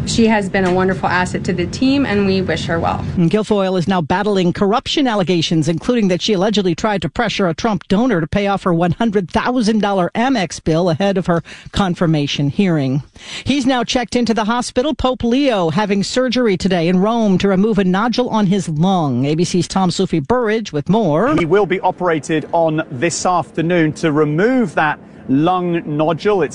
She has been a wonderful asset to the team, and we wish her well. Guilfoyle is now battling corruption allegations, including that she allegedly tried to pressure a Trump donor to pay off her $100,000 Amex bill ahead of her confirmation hearing. He's now checked into the hospital. Pope Leo having surgery today in Rome to remove a nodule on his lung. ABC's Tom Sophie Burridge with more. He will be operated on this afternoon to remove that lung nodule. It's